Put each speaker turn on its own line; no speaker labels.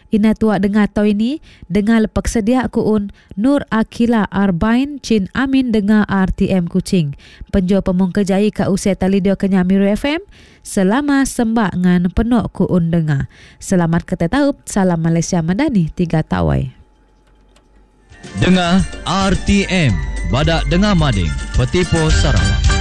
Ina tuak dengar tau ini, dengar lepak sedia kuun Nur Akila Arbain Chin Amin dengar RTM Kuching. Penjual pemung kejai ka usia talidio Kenyamiru FM. Selama sembak ngan penuh kuun dengar. Selamat ketetaup, salam Malaysia Madani 3 tawai.
Dengar RTM, Badak Dengar Mading, Petipo Sarawak.